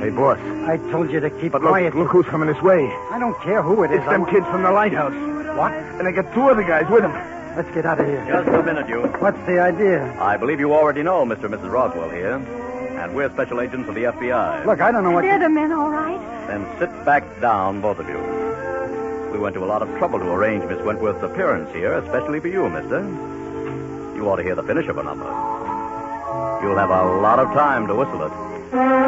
Hey, boss. I told you to keep But quiet. look who's coming this way. I don't care who it is. It's them kids from the lighthouse. What? And they got two other guys with them. Let's get out of here. Just a minute, you. What's the idea? I believe you already know Mr. and Mrs. Roswell here. And we're special agents of the FBI. Look, I don't know what They're the men, all right. Then sit back down, both of you. We went to a lot of trouble to arrange Miss Wentworth's appearance here, especially for you, mister. You ought to hear the finish of her number. You'll have a lot of time to whistle it.